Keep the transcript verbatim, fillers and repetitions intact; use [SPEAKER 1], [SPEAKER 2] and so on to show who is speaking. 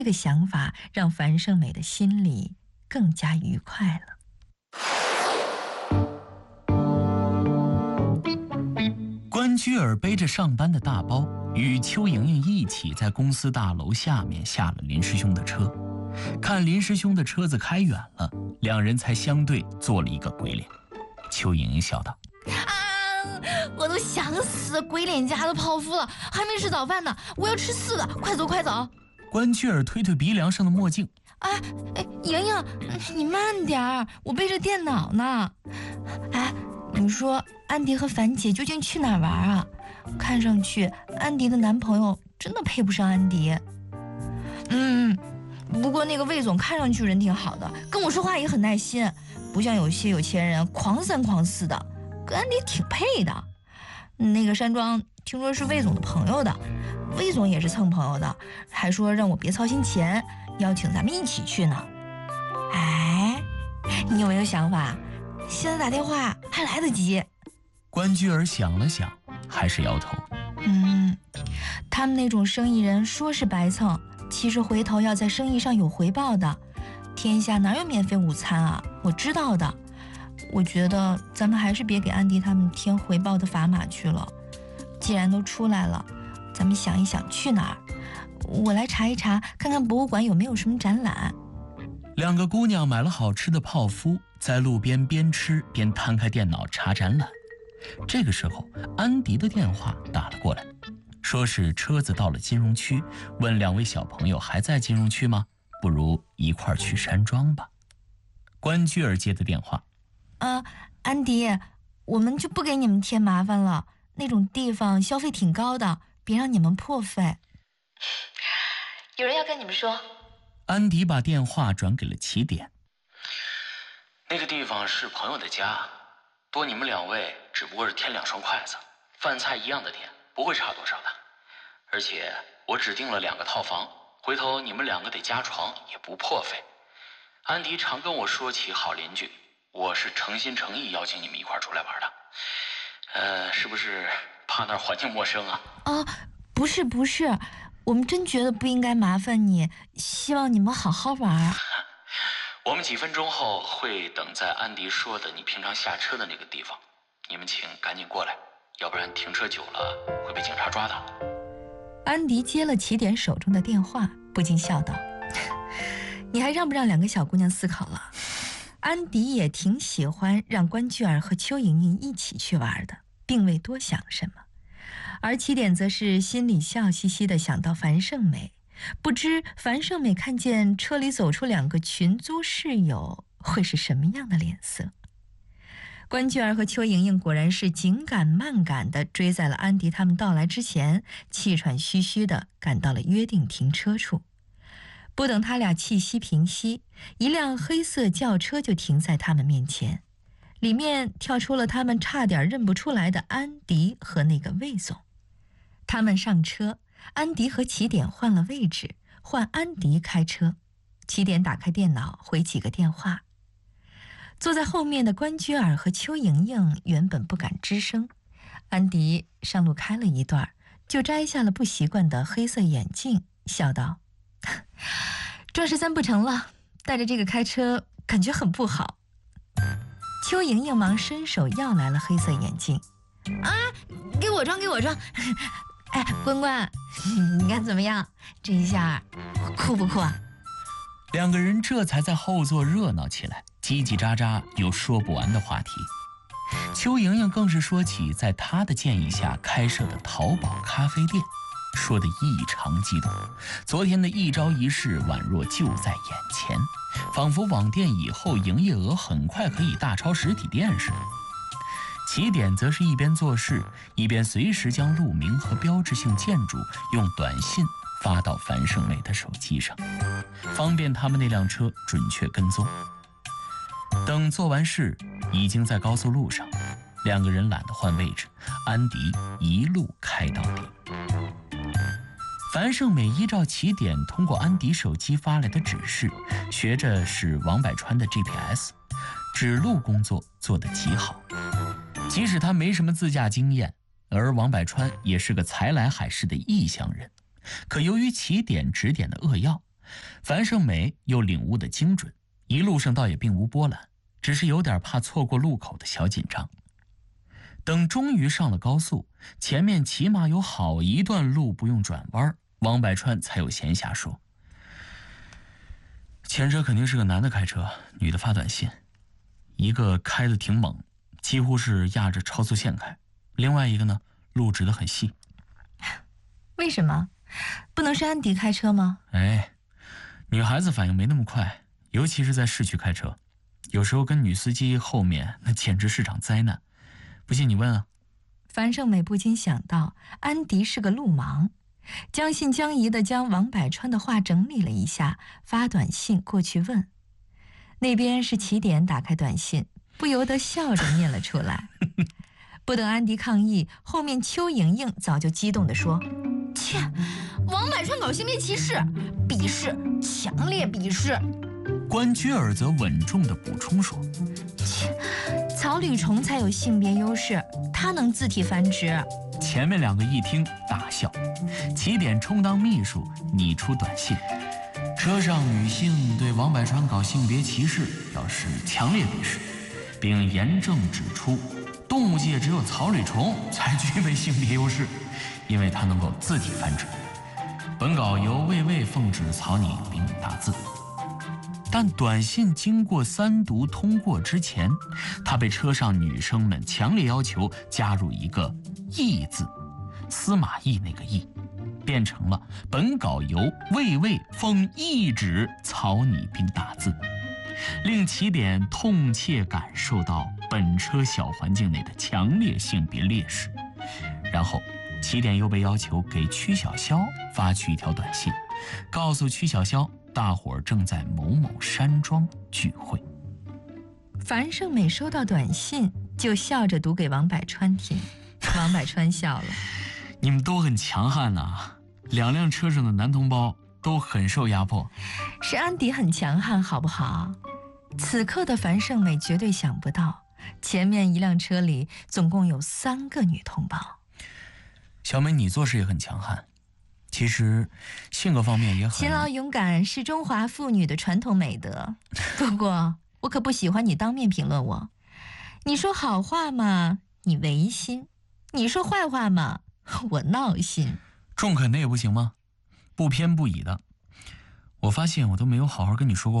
[SPEAKER 1] 这个想法让樊胜美的心里更加愉快了。
[SPEAKER 2] 关雎尔背着上班的大包，与邱莹莹一起在公司大楼下面下了林师兄的车。看林师兄的车子开远了，两人才相对做了一个鬼脸。邱莹莹笑道：
[SPEAKER 1] 啊，我都想死鬼脸家的泡芙了，还没吃早饭呢，我要吃四个，快走快走。
[SPEAKER 2] 关雎尔推推鼻梁上的墨镜：
[SPEAKER 1] 哎哎，莹莹，你慢点儿，我背着电脑呢。哎，你说安迪和樊姐究竟去哪儿玩啊？看上去安迪的男朋友真的配不上安迪。嗯，不过那个魏总看上去人挺好的，跟我说话也很耐心，不像有些有钱人狂三狂四的，跟安迪挺配的。那个山庄听说是魏总的朋友的，魏总也是蹭朋友的，还说让我别操心钱，邀请咱们一起去呢。哎，你有没有想法？现在打电话还来得及。
[SPEAKER 2] 关雎尔想了想，还是摇头。
[SPEAKER 1] 嗯，他们那种生意人说是白蹭，其实回头要在生意上有回报的。天下哪有免费午餐啊？我知道的。我觉得咱们还是别给安迪他们添回报的砝码去了。既然都出来了，咱们想一想去哪儿。我来查一查，看看博物馆有没有什么展览。
[SPEAKER 2] 两个姑娘买了好吃的泡芙，在路边边吃边摊开电脑查展览。这个时候，安迪的电话打了过来，说是车子到了金融区，问两位小朋友还在金融区吗？不如一块儿去山庄吧。关雎尔接的电话：
[SPEAKER 1] 啊，安迪，我们就不给你们添麻烦了，那种地方消费挺高的，别让你们破费。有人要跟你们说。
[SPEAKER 2] 安迪把电话转给了起点。
[SPEAKER 3] 那个地方是朋友的家，多你们两位只不过是添两双筷子，饭菜一样的点，不会差多少的。而且我指定了两个套房，回头你们两个得加床也不破费。安迪常跟我说起好邻居，我是诚心诚意邀请你们一块出来玩的。呃，是不是怕那儿环境陌生啊？
[SPEAKER 1] 啊，不是不是，我们真觉得不应该麻烦你，希望你们好好玩。
[SPEAKER 3] 我们几分钟后会等在安迪说的你平常下车的那个地方，你们请赶紧过来，要不然停车久了会被警察抓的。
[SPEAKER 1] 安迪接了起点手中的电话，不禁笑道：你还让不让两个小姑娘思考了？安迪也挺喜欢让关雎尔和邱莹莹一起去玩的，并未多想什么。而起点则是心里笑嘻嘻地想到樊胜美，不知樊胜美看见车里走出两个群租室友会是什么样的脸色。关雎尔和邱莹莹果然是紧赶慢赶地追在了安迪他们到来之前，气喘吁吁地赶到了约定停车处。不等他俩气息平息，一辆黑色轿车就停在他们面前，里面跳出了他们差点认不出来的安迪和那个魏总。他们上车，安迪和起点换了位置，换安迪开车。起点打开电脑回几个电话。坐在后面的关雎尔和邱莹莹原本不敢吱声，安迪上路开了一段，就摘下了不习惯的黑色眼镜，笑道：壮士三不成了，带着这个开车感觉很不好。邱莹莹忙伸手要来了黑色眼镜。啊，给我装给我装。哎，关关，你看怎么样？这一下酷不酷啊？
[SPEAKER 2] 两个人这才在后座热闹起来，叽叽喳喳有说不完的话题。邱莹莹更是说起在她的建议下开设的淘宝咖啡店，说得异常激动。昨天的一招一式宛若就在眼前，仿佛网店以后营业额很快可以大超实体店似的。起点则是一边做事，一边随时将路名和标志性建筑用短信发到樊胜美的手机上，方便他们那辆车准确跟踪。等做完事，已经在高速路上，两个人懒得换位置，安迪一路开到底。樊胜美依照起点通过安迪手机发来的指示，学着使王百川的 G P S， 指路工作做得极好。即使他没什么自驾经验，而王百川也是个才来海市的异乡人，可由于起点指点的扼要， 樊胜美又领悟得精准，一路上倒也并无波澜，只是有点怕错过路口的小紧张。等终于上了高速，前面起码有好一段路不用转弯，王百川才有闲暇说：“前车肯定是个男的开车，女的发短信，一个开得挺猛，几乎是压着超速线开，另外一个呢，路指得很细。”
[SPEAKER 1] 为什么？不能是安迪开车吗？
[SPEAKER 2] 哎，女孩子反应没那么快，尤其是在市区开车，有时候跟女司机后面那简直是场灾难。不信你问啊。
[SPEAKER 1] 樊胜美不禁想到，安迪是个路盲，将信将疑地将王百川的话整理了一下，发短信过去问。那边是起点打开短信，不由得笑着念了出来。不等安迪抗议，后面邱莹莹早就激动地说：“切，王百川搞性别歧视，鄙视，强烈鄙视。”
[SPEAKER 2] 关雎尔则稳重地补充说：“
[SPEAKER 1] 切，草履虫才有性别优势，它能自体繁殖。”
[SPEAKER 2] 前面两个一听大笑，起点充当秘书拟出短信：车上女性对王百川搞性别歧视表示强烈鄙视，并严正指出，动物界只有草履虫才具备性别优势，因为它能够自体繁殖。本稿由魏魏奉旨草拟并打字。但短信经过三读通过之前，他被车上女生们强烈要求加入一个“义”字，司马懿那个“义”，变成了本稿由魏魏奉懿旨草拟并打字，令起点痛切感受到本车小环境内的强烈性别劣势。然后起点又被要求给曲小潇发去一条短信，告诉曲小潇大伙儿正在某某山庄聚会。
[SPEAKER 1] 樊胜美收到短信就笑着读给王百川听，王百川笑了：“
[SPEAKER 2] 你们都很强悍呐、啊，两辆车上的男同胞都很受压迫。
[SPEAKER 1] 是安迪很强悍，好不好？”此刻的樊胜美绝对想不到，前面一辆车里总共有三个女同胞。
[SPEAKER 2] 小美，你做事也很强悍，其实性格方面也很……
[SPEAKER 1] 勤劳勇敢是中华妇女的传统美德。不过我可不喜欢你当面评论我。你说好话嘛，你违心；你说坏话嘛，我闹心。
[SPEAKER 2] 中肯的也不行吗？不偏不倚的。我发现我都没有好好跟你说过